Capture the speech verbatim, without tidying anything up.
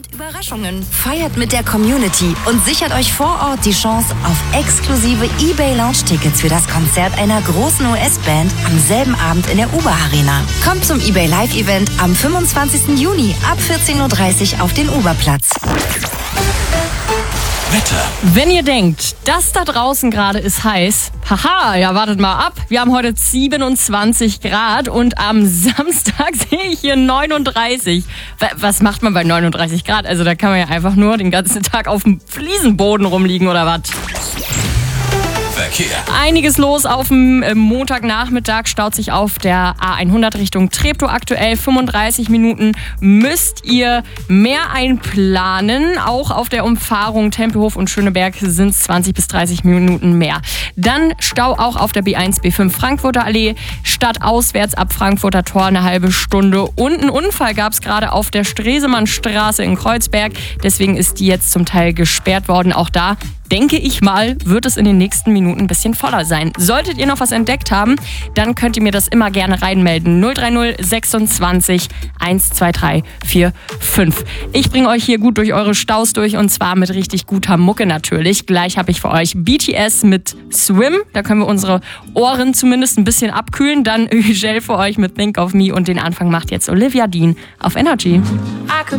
erlebt Überraschungen, feiert mit der Community und sichert euch vor Ort die Chance auf exklusive eBay-Lounge-Tickets für das Konzert einer großen U S-Band am selben Abend in der Uber Arena. Kommt zum eBay Live-Event am fünfundzwanzigsten Juni ab vierzehn Uhr dreißig auf den Uberplatz. Wetter. Wenn ihr denkt, das da draußen gerade ist heiß, haha, ja wartet mal ab. Wir haben heute siebenundzwanzig Grad und am Samstag sehe ich hier neununddreißig. Was macht man bei neununddreißig Grad? Also da kann man ja einfach nur den ganzen Tag auf dem Fliesenboden rumliegen oder was? Verkehr. Einiges los auf dem Montagnachmittag, staut sich auf der A hundert Richtung Treptow aktuell. fünfunddreißig Minuten müsst ihr mehr einplanen. Auch auf der Umfahrung Tempelhof und Schöneberg sind es zwanzig bis dreißig Minuten mehr. Dann Stau auch auf der B eins B fünf Frankfurter Allee. Stadtauswärts ab Frankfurter Tor eine halbe Stunde. Und einen Unfall gab es gerade auf der Stresemannstraße in Kreuzberg. Deswegen ist die jetzt zum Teil gesperrt worden. Auch da denke ich mal, wird es in den nächsten Minuten ein bisschen voller sein. Solltet ihr noch was entdeckt haben, dann könnt ihr mir das immer gerne reinmelden. null drei null sechsundzwanzig eins zwei drei vier fünf. Ich bringe euch hier gut durch eure Staus durch und zwar mit richtig guter Mucke natürlich. Gleich habe ich für euch B T S mit Swim. Da können wir unsere Ohren zumindest ein bisschen abkühlen. Dann Ugel für euch mit Think of Me und den Anfang macht jetzt Olivia Dean auf Energy.